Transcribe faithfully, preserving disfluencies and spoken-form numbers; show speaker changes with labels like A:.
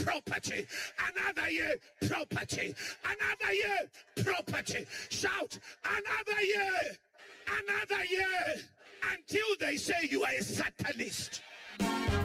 A: property. Another year, property. Another year, property. Shout, another year, another year, until they say you are a Satanist.